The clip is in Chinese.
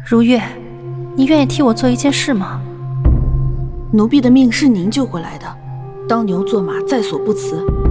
如月，你愿意替我做一件事吗？ 奴婢的命是您救回来的，当牛做马在所不辞。